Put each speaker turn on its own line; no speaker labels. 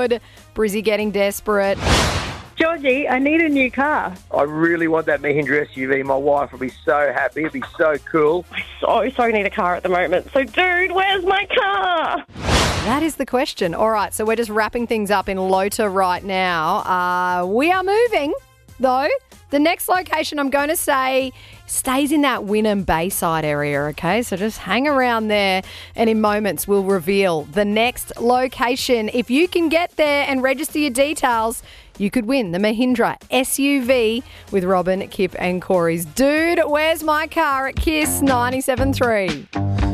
bored. Brizzy getting desperate.
Georgie, I need a new car.
I really want that Mahindra SUV. My wife will be so happy. It'll be so cool.
I so need a car at the moment. So, dude, where's my car?
That is the question. All right, so we're just wrapping things up in Lota right now. We are moving, though. The next location I'm going to say stays in that Wynnum Bayside area, okay? So just hang around there and in moments we'll reveal the next location. If you can get there and register your details, you could win the Mahindra SUV with Robin, Kip and Corey's Dude, Where's My Car at Kiss 97.3.